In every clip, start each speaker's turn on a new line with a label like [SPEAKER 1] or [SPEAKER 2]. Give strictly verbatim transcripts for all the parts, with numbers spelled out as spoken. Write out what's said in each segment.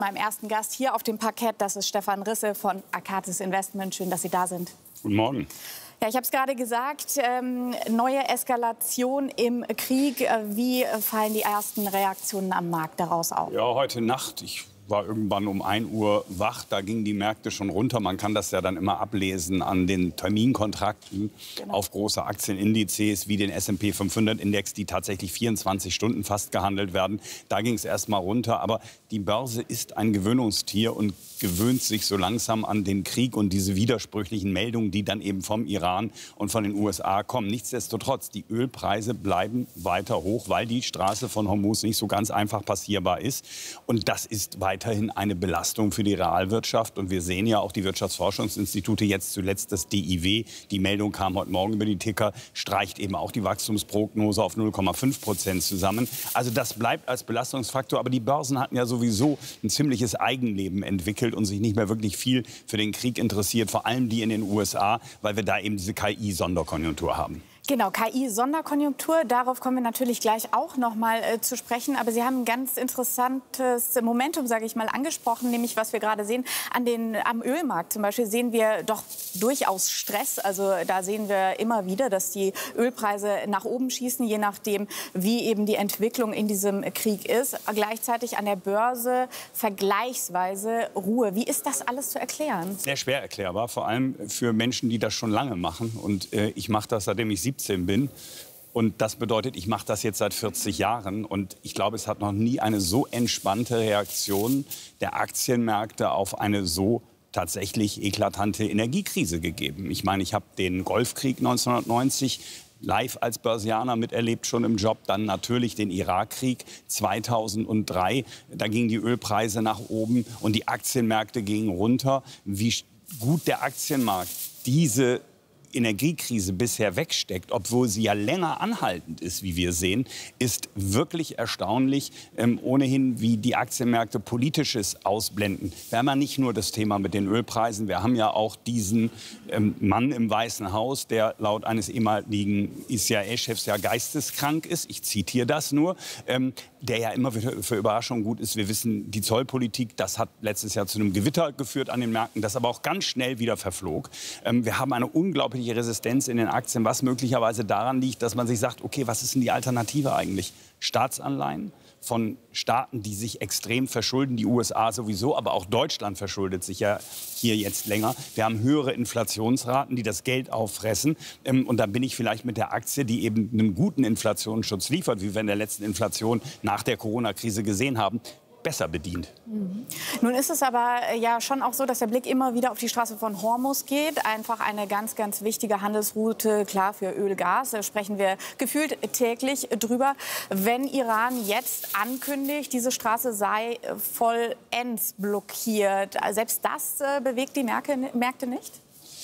[SPEAKER 1] Meinem ersten Gast hier auf dem Parkett, das ist Stefan Risse von Akatis Investment. Schön, dass Sie da sind.
[SPEAKER 2] Guten Morgen.
[SPEAKER 1] Ja, ich habe es gerade gesagt, ähm, neue Eskalation im Krieg. Wie fallen die ersten Reaktionen am Markt daraus auf?
[SPEAKER 2] Ja, heute Nacht, ich war irgendwann um ein Uhr wach, da gingen die Märkte schon runter. Man kann das ja dann immer ablesen an den Terminkontrakten genau. auf große Aktienindizes wie den S und P fünfhundert Index, die tatsächlich vierundzwanzig Stunden fast gehandelt werden. Da ging es erst mal runter. Aber die Börse ist ein Gewöhnungstier und gewöhnt sich so langsam an den Krieg und diese widersprüchlichen Meldungen, die dann eben vom Iran und von den U S A kommen. Nichtsdestotrotz, die Ölpreise bleiben weiter hoch, weil die Straße von Hormuz nicht so ganz einfach passierbar ist. Und das ist weiterhin eine Belastung für die Realwirtschaft. Und wir sehen ja auch die Wirtschaftsforschungsinstitute, jetzt zuletzt das D I W, die Meldung kam heute Morgen über die Ticker, streicht eben auch die Wachstumsprognose auf null Komma fünf Prozent zusammen. Also das bleibt als Belastungsfaktor. Aber die Börsen hatten ja sowieso ein ziemliches Eigenleben entwickelt und sich nicht mehr wirklich viel für den Krieg interessiert, vor allem die in den U S A, weil wir da eben diese K I-Sonderkonjunktur haben.
[SPEAKER 1] Genau, K I-Sonderkonjunktur, darauf kommen wir natürlich gleich auch noch mal äh, zu sprechen. Aber Sie haben ein ganz interessantes Momentum, sage ich mal, angesprochen, nämlich was wir gerade sehen. An den, am Ölmarkt zum Beispiel sehen wir doch durchaus Stress. Also da sehen wir immer wieder, dass die Ölpreise nach oben schießen, je nachdem, wie eben die Entwicklung in diesem Krieg ist. Gleichzeitig an der Börse vergleichsweise Ruhe. Wie ist das alles zu erklären?
[SPEAKER 2] Sehr schwer erklärbar, vor allem für Menschen, die das schon lange machen. Und äh, ich mache das, seitdem ich siebzehn bin. Und das bedeutet, ich mache das jetzt seit vierzig Jahren. Und ich glaube, es hat noch nie eine so entspannte Reaktion der Aktienmärkte auf eine so tatsächlich eklatante Energiekrise gegeben. Ich meine, ich habe den Golfkrieg neunzehnhundertneunzig live als Börsianer miterlebt, schon im Job. Dann natürlich den Irakkrieg zweitausenddrei. Da gingen die Ölpreise nach oben und die Aktienmärkte gingen runter. Wie gut der Aktienmarkt diese Energiekrise bisher wegsteckt, obwohl sie ja länger anhaltend ist, wie wir sehen, ist wirklich erstaunlich. Ähm, ohnehin, wie die Aktienmärkte Politisches ausblenden. Wir haben ja nicht nur das Thema mit den Ölpreisen, wir haben ja auch diesen ähm, Mann im Weißen Haus, der laut eines ehemaligen C I A-Chefs ja geisteskrank ist. Ich zitiere das nur. Ähm, der ja immer für, für Überraschungen gut ist. Wir wissen, die Zollpolitik, das hat letztes Jahr zu einem Gewitter geführt an den Märkten, das aber auch ganz schnell wieder verflog. Ähm, wir haben eine unglaubliche Resistenz in den Aktien, was möglicherweise daran liegt, dass man sich sagt, okay, was ist denn die Alternative eigentlich? Staatsanleihen von Staaten, die sich extrem verschulden, die U S A sowieso, aber auch Deutschland verschuldet sich ja hier jetzt länger. Wir haben höhere Inflationsraten, die das Geld auffressen. Und dann bin ich vielleicht mit der Aktie, die eben einen guten Inflationsschutz liefert, wie wir in der letzten Inflation nach der Corona-Krise gesehen haben, besser bedient.
[SPEAKER 1] Mhm. Nun ist es aber ja schon auch so, dass der Blick immer wieder auf die Straße von Hormuz geht. Einfach eine ganz, ganz wichtige Handelsroute, klar, für Öl, Gas. Da sprechen wir gefühlt täglich drüber. Wenn Iran jetzt ankündigt, diese Straße sei vollends blockiert, selbst das äh, bewegt die Märkte, Märkte nicht?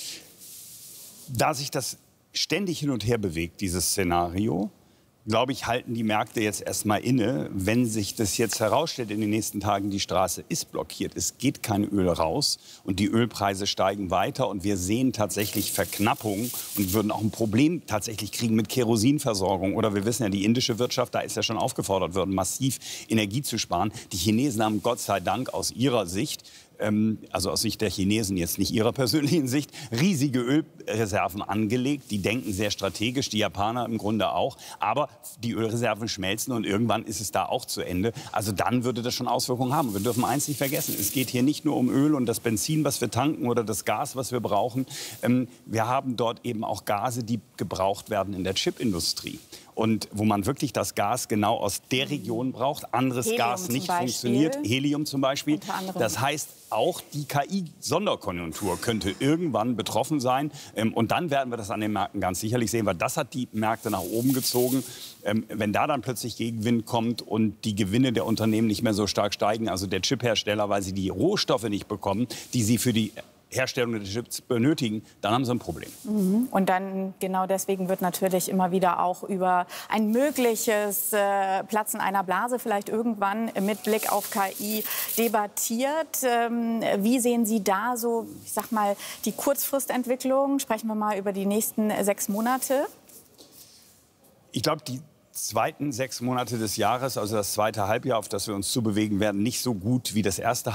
[SPEAKER 2] Da sich das ständig hin und her bewegt, dieses Szenario, glaube ich, halten die Märkte jetzt erstmal inne. Wenn sich das jetzt herausstellt in den nächsten Tagen, die Straße ist blockiert, es geht kein Öl raus und die Ölpreise steigen weiter und wir sehen tatsächlich Verknappung und würden auch ein Problem tatsächlich kriegen mit Kerosinversorgung. Oder wir wissen ja, die indische Wirtschaft, da ist ja schon aufgefordert worden, massiv Energie zu sparen. Die Chinesen haben Gott sei Dank aus ihrer Sicht, also aus Sicht der Chinesen, jetzt nicht ihrer persönlichen Sicht, riesige Ölreserven angelegt. Die denken sehr strategisch, die Japaner im Grunde auch. Aber die Ölreserven schmelzen und irgendwann ist es da auch zu Ende. Also dann würde das schon Auswirkungen haben. Wir dürfen eins nicht vergessen, es geht hier nicht nur um Öl und das Benzin, was wir tanken oder das Gas, was wir brauchen. Wir haben dort eben auch Gase, die gebraucht werden in der Chipindustrie. Und wo man wirklich das Gas genau aus der Region braucht. Anderes
[SPEAKER 1] Helium
[SPEAKER 2] Gas nicht funktioniert. Helium zum Beispiel. Das heißt, auch die K I-Sonderkonjunktur könnte irgendwann betroffen sein. Und dann werden wir das an den Märkten ganz sicherlich sehen, weil das hat die Märkte nach oben gezogen. Wenn da dann plötzlich Gegenwind kommt und die Gewinne der Unternehmen nicht mehr so stark steigen, also der Chiphersteller, weil sie die Rohstoffe nicht bekommen, die sie für die Herstellung der Chips benötigen, dann haben sie ein Problem.
[SPEAKER 1] Mhm. Und dann genau deswegen wird natürlich immer wieder auch über ein mögliches äh, Platzen einer Blase vielleicht irgendwann mit Blick auf K I debattiert. Ähm, wie sehen Sie da so, ich sag mal, die Kurzfristentwicklung? Sprechen wir mal über die nächsten sechs Monate.
[SPEAKER 2] Ich glaube, die zweiten sechs Monate des Jahres, also das zweite Halbjahr, auf das wir uns zubewegen werden, nicht so gut wie das erste